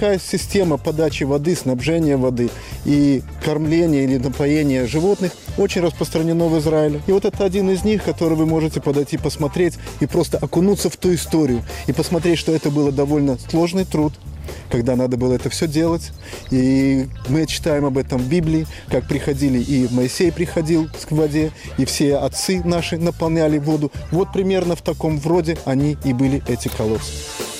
такая система подачи воды, снабжения воды и кормления или напоения животных очень распространено в Израиле. И вот это один из них, который вы можете подойти посмотреть и просто окунуться в ту историю и посмотреть, что это был довольно сложный труд, когда надо было это все делать. И мы читаем об этом в Библии, как приходили, и Моисей приходил к воде, и все отцы наши наполняли воду. Вот примерно в таком вроде они и были, эти колодцы.